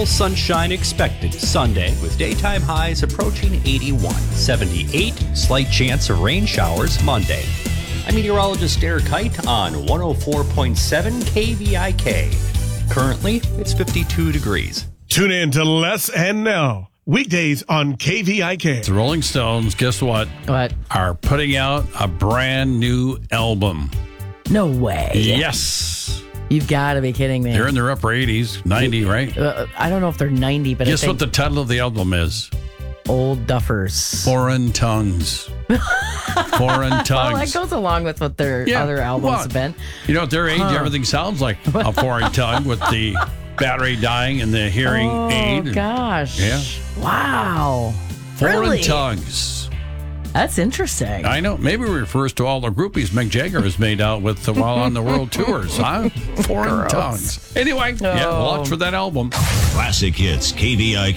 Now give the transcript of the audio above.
Occasional sunshine expected Sunday with daytime highs approaching 81. 78, slight chance of rain showers Monday. I'm meteorologist Derek Kite on 104.7 KVIK. Currently, it's 52 degrees. Tune in to Les and Now, weekdays on KVIK. The Rolling Stones, guess what? What? Are putting out a brand new album. No way. Yes. You've got to be kidding me. They're in their upper 80s, 90, right? I don't know if they're 90, but Guess I what think the title of the album is? Old Duffers. Foreign Tongues. Foreign Tongues. Well, that goes along with what their other albums have been. You know, at their age, everything sounds like a foreign tongue with the battery dying and the hearing aid. Oh, gosh. Yeah. Wow. Foreign Really? Tongues. That's interesting. I know. Maybe it refers to all the groupies Mick Jagger has made out with while on the world tours, huh? Foreign Gross. Tongues. Anyway, watch for that album. Classic Hits, KVIK.